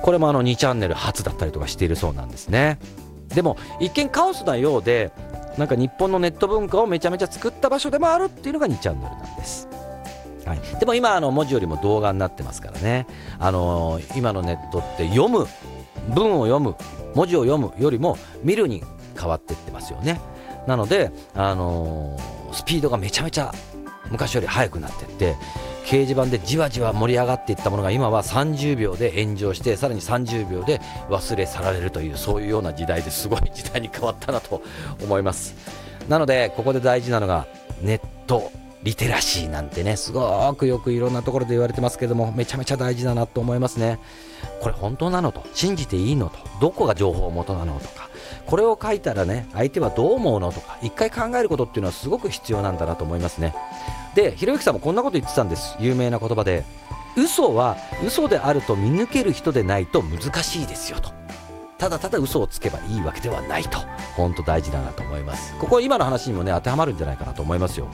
これも2チャンネル初だったりとかしているそうなんですね。でも一見カオスなようで、なんか日本のネット文化をめちゃめちゃ作った場所でもあるっていうのが2チャンネルなんです。はい、でも今文字よりも動画になってますからね。今のネットって読む、文を読む、文字を読むよりも見るに変わっていってますよね。なので、スピードがめちゃめちゃ昔より速くなっていって、掲示板でじわじわ盛り上がっていったものが今は30秒で炎上して、さらに30秒で忘れ去られるという、そういうような時代で、すごい時代に変わったなと思います。なのでここで大事なのがネットリテラシーなんてね、すごくよくいろんなところで言われてますけども、めちゃめちゃ大事だなと思いますね。これ本当なのと、信じていいのと、どこが情報元なのとか、これを書いたらね相手はどう思うのとか、一回考えることっていうのはすごく必要なんだなと思いますね。で、ひろゆきさんもこんなこと言ってたんです。有名な言葉で、嘘は嘘であると見抜ける人でないと難しいですよと。ただただ嘘をつけばいいわけではないと。本当大事だなと思います。ここ今の話にもね当てはまるんじゃないかなと思いますよ。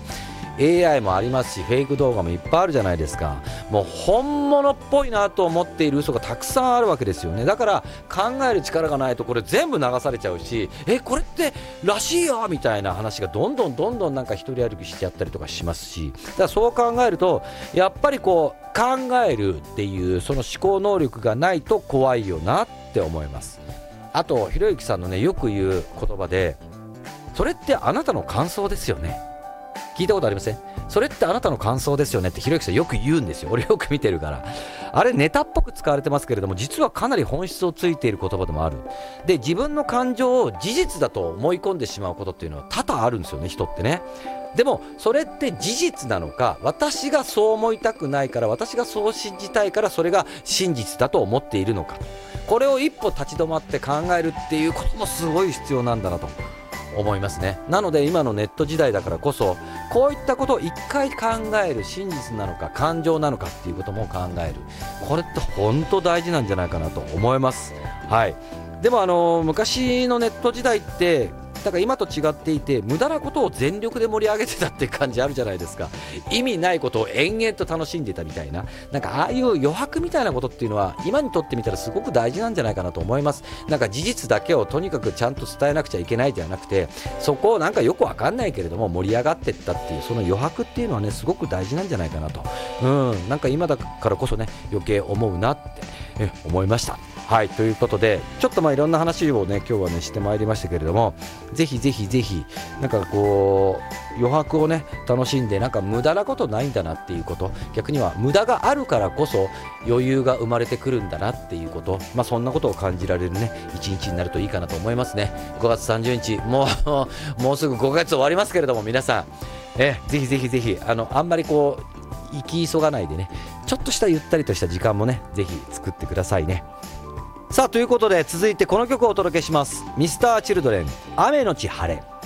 AI もありますし、フェイク動画もいっぱいあるじゃないですか。もう本物っぽいなと思っている嘘がたくさんあるわけですよね。だから考える力がないとこれ全部流されちゃうし、これってらしいよみたいな話がどんどんなんか一人歩きしちゃったりとかしますし、だからそう考えるとやっぱりこう考えるっていうその思考能力がないと怖いよなって思います。あとひろゆきさんのねよく言う言葉で、それってあなたの感想ですよね。聞いたことありません？それってあなたの感想ですよねってひろゆきさんよく言うんですよ。俺よく見てるから。あれネタっぽく使われてますけれども、実はかなり本質をついている言葉でもある。で、自分の感情を事実だと思い込んでしまうことっていうのは多々あるんですよね、人ってね。でもそれって事実なのか、私がそう思いたくないから、私がそう信じたいからそれが真実だと思っているのか、これを一歩立ち止まって考えるっていうこともすごい必要なんだなと思いますね。なので今のネット時代だからこそ、こういったことを一回考える、真実なのか感情なのかっていうことも考える、これって本当大事なんじゃないかなと思います。はい。でも昔のネット時代ってだから今と違っていて、無駄なことを全力で盛り上げてたって感じあるじゃないですか。意味ないことを延々と楽しんでたみたいな、なんかああいう余白みたいなことっていうのは今にとってみたらすごく大事なんじゃないかなと思います。なんか事実だけをとにかくちゃんと伝えなくちゃいけないじゃなくて、そこをなんかよくわかんないけれども盛り上がってったっていうその余白っていうのはねすごく大事なんじゃないかなと、なんか今だからこそね余計思うなって思いました。はい、ということでちょっといろんな話をね今日はねしてまいりましたけれども、ぜひなんかこう余白をね楽しんで、なんか無駄なことないんだなっていうこと、逆には無駄があるからこそ余裕が生まれてくるんだなっていうこと、そんなことを感じられるね一日になるといいかなと思いますね。5月30日もうすぐ5ヶ月終わりますけれども、皆さんぜひあんまりこう行き急がないでね、ちょっとしたゆったりとした時間もねぜひ作ってくださいね。さあということで続いてこの曲をお届けします。Mr.Children 雨のち晴れ。